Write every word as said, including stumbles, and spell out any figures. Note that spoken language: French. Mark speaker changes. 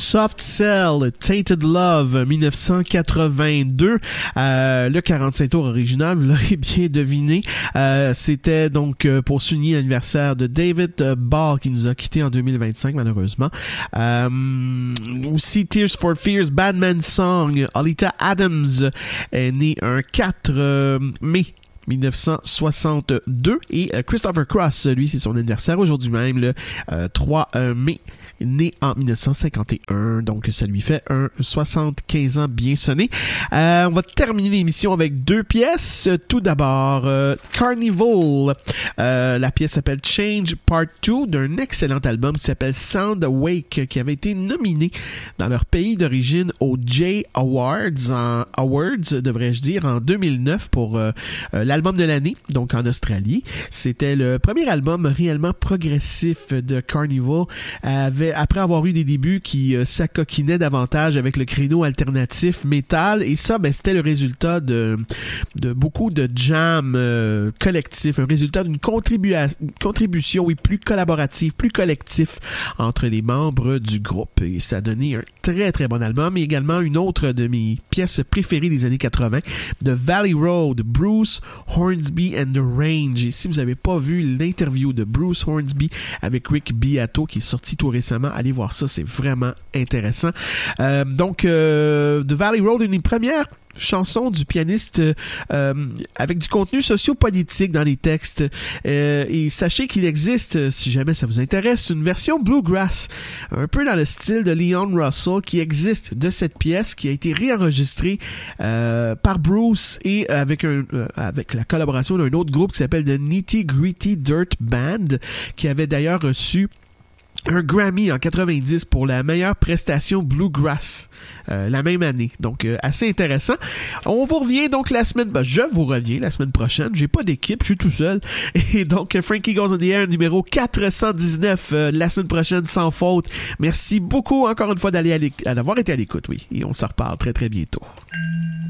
Speaker 1: Soft Cell, Tainted Love, dix-neuf cent quatre-vingt-deux. Euh, le quarante-cinq tours original, vous l'aurez bien deviné. Euh, c'était donc pour souligner l'anniversaire de David Ball qui nous a quittés en deux mille vingt-cinq, malheureusement. Euh, aussi Tears for Fears, Badman Song. Olita Adams est née un quatre mai dix-neuf cent soixante-deux et euh, Christopher Cross, lui, c'est son anniversaire aujourd'hui même, le euh, trois mai, né en dix-neuf cent cinquante et un, donc ça lui fait un soixante-quinze ans bien sonné. Euh, on va terminer l'émission avec deux pièces. Tout d'abord, euh, Carnival, euh, la pièce s'appelle Change Part deux d'un excellent album qui s'appelle Sound Awake, qui avait été nominé dans leur pays d'origine aux J Awards, en Awards, devrais-je dire, en deux mille neuf pour euh, euh, l'album de l'année, donc en Australie. C'était le premier album réellement progressif de Carnival, avait, après avoir eu des débuts qui euh, s'acoquinaient davantage avec le créneau alternatif métal, et ça, ben, c'était le résultat de, de beaucoup de jams euh, collectifs, un résultat d'une contribu- contribution oui, plus collaborative, plus collectif entre les membres du groupe. Et ça a donné un très très bon album, et également une autre de mes pièces préférées des années quatre-vingts, de Valley Road, Bruce Hornsby and the Range. Et si vous n'avez pas vu l'interview de Bruce Hornsby avec Rick Beato qui est sorti tout récemment, allez voir ça, c'est vraiment intéressant. Euh, donc, euh, The Valley Road, une des premières chansons du pianiste euh, avec du contenu sociopolitique dans les textes. Euh, et sachez qu'il existe, si jamais ça vous intéresse, une version bluegrass, un peu dans le style de Leon Russell, qui existe de cette pièce, qui a été réenregistrée euh, par Bruce et avec, un, euh, avec la collaboration d'un autre groupe qui s'appelle The Nitty Gritty Dirt Band, qui avait d'ailleurs reçu un Grammy en quatre-vingt-dix pour la meilleure prestation bluegrass euh, la même année. Donc, euh, assez intéressant. On vous revient donc la semaine... Ben, je vous reviens la semaine prochaine. J'ai pas d'équipe, je suis tout seul. Et donc, Frankie Goes on the Air, numéro quatre cent dix-neuf, euh, la semaine prochaine, sans faute. Merci beaucoup, encore une fois, d'aller à d'avoir été à l'écoute, oui. Et on s'en reparle très, très bientôt.